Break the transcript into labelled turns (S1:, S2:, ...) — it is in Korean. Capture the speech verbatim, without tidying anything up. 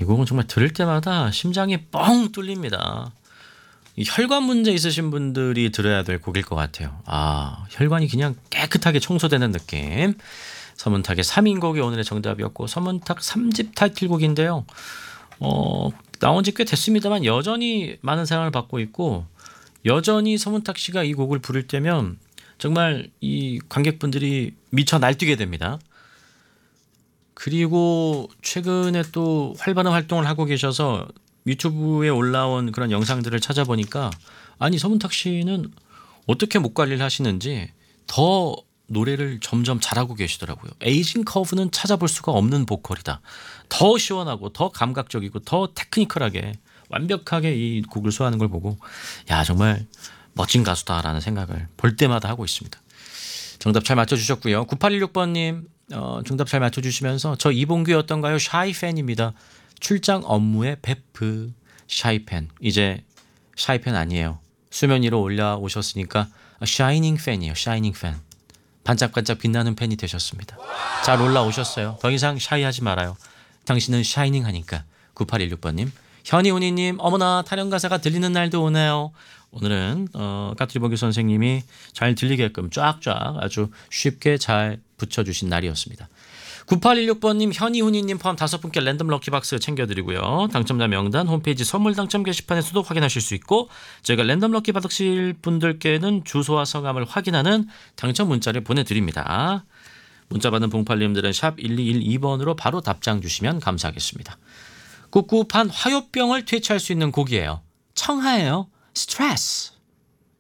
S1: 이 곡은 정말 들을 때마다 심장이 뻥 뚫립니다. 이 혈관 문제 있으신 분들이 들어야 될 곡일 것 같아요. 아, 혈관이 그냥 깨끗하게 청소되는 느낌. 서문탁의 삼 인곡이 오늘의 정답이었고, 서문탁 삼 집 타이틀곡인데요. 어, 나온 지 꽤 됐습니다만 여전히 많은 사랑을 받고 있고, 여전히 서문탁 씨가 이 곡을 부를 때면 정말 이 관객분들이 미쳐 날뛰게 됩니다. 그리고 최근에 또 활발한 활동을 하고 계셔서 유튜브에 올라온 그런 영상들을 찾아보니까, 아니 서문탁 씨는 어떻게 목 관리를 하시는지 더 노래를 점점 잘하고 계시더라고요. 에이징 커브는 찾아볼 수가 없는 보컬이다. 더 시원하고 더 감각적이고 더 테크니컬하게 완벽하게 이 곡을 소화하는 걸 보고, 야 정말 멋진 가수다라는 생각을 볼 때마다 하고 있습니다. 정답 잘 맞춰주셨고요. 구팔일육 번님 어, 정답 잘 맞춰주시면서 저 이봉규였던가요? 샤이 팬입니다. 출장 업무의 베프. 샤이 팬. 이제 샤이 팬 아니에요. 수면 위로 올라오셨으니까 샤이닝 팬이에요. 샤이닝 팬. 반짝반짝 빛나는 팬이 되셨습니다. 잘 올라오셨어요. 더 이상 샤이하지 말아요. 당신은 샤이닝 하니까. 구팔일육 번님. 현이훈이님 어머나 타령가사가 들리는 날도 오네요. 오늘은 어, 까투리보기 선생님이 잘 들리게끔 쫙쫙 아주 쉽게 잘 붙여주신 날이었습니다. 구팔일육 번님 현이훈이님 포함 다섯 분께 랜덤 럭키박스 챙겨드리고요. 당첨자 명단 홈페이지 선물 당첨 게시판에서도 확인하실 수 있고, 저희가 랜덤 럭키 받으실 분들께는 주소와 성함을 확인하는 당첨 문자를 보내드립니다. 문자 받은 봉팔님들은 샵 일이일이 번으로 바로 답장 주시면 감사하겠습니다. 꿉꿉한 화요병을 퇴치할 수 있는 곡이에요. 청하예요. 스트레스.